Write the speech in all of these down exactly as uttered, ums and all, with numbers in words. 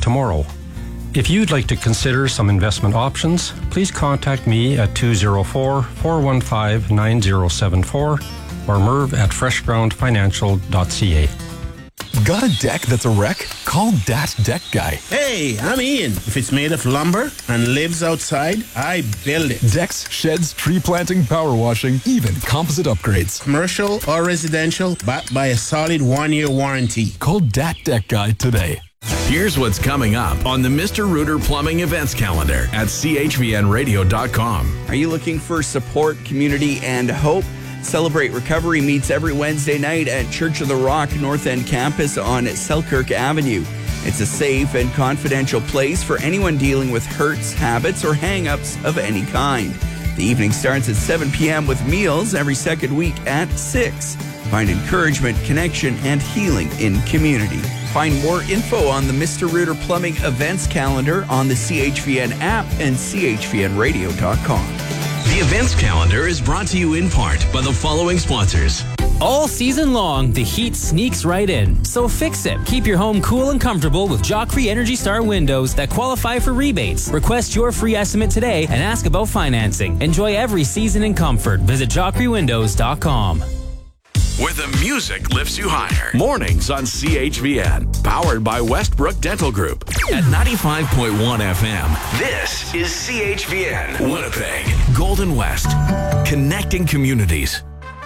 tomorrow. If you'd like to consider some investment options, please contact me at two oh four, four one five, nine oh seven four or Merv at fresh ground financial dot c a. Got a deck that's a wreck? Call Dat Deck Guy. Hey, I'm Ian. If it's made of lumber and lives outside, I build it. Decks, sheds, tree planting, power washing, even composite upgrades. Commercial or residential, backed by a solid one-year warranty. Call Dat Deck Guy today. Here's what's coming up on the Mister Rooter Plumbing events calendar at c h v n radio dot com. Are you looking for support, community, and hope? Celebrate Recovery meets every Wednesday night at Church of the Rock North End campus on Selkirk Avenue. It's a safe and confidential place for anyone dealing with hurts, habits, or hang-ups of any kind. The evening starts at seven p.m. with meals every second week at six. Find encouragement, connection, and healing in community. Find more info on the Mister Rooter Plumbing events calendar on the C H V N app and c h v n radio dot com. The events calendar is brought to you in part by the following sponsors. All season long, the heat sneaks right in. So fix it. Keep your home cool and comfortable with Joffrey Energy Star windows that qualify for rebates. Request your free estimate today and ask about financing. Enjoy every season in comfort. Visit joffrey windows dot com. Where the music lifts you higher. Mornings on C H V N. Powered by Westbrook Dental Group. At ninety-five point one F M, this is C H V N. Winnipeg. Golden West. Connecting communities.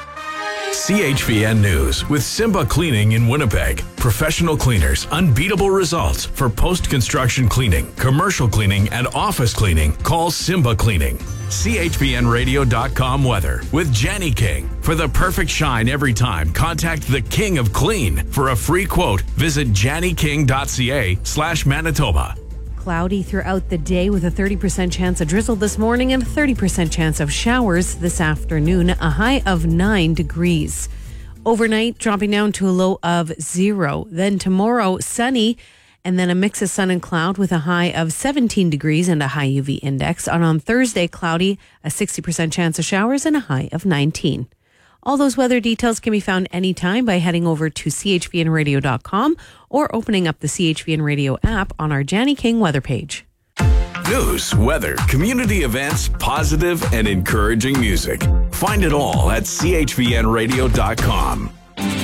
C H V N News with Simba Cleaning in Winnipeg. Professional cleaners, unbeatable results for post-construction cleaning, commercial cleaning, and office cleaning. Call Simba Cleaning. C H V N radio dot com weather with Jenny King. For the perfect shine every time, contact the King of Clean. For a free quote, visit jenny king dot c a slash Manitoba. Cloudy throughout the day with a thirty percent chance of drizzle this morning and a thirty percent chance of showers this afternoon, a high of nine degrees. Overnight, dropping down to a low of zero. Then tomorrow, sunny, and then a mix of sun and cloud with a high of seventeen degrees and a high U V index. And on Thursday, cloudy, a sixty percent chance of showers and a high of nineteen. All those weather details can be found anytime by heading over to c h v n radio dot com or opening up the C H V N Radio app on our Janny King weather page. News, weather, community events, positive and encouraging music. Find it all at c h v n radio dot com.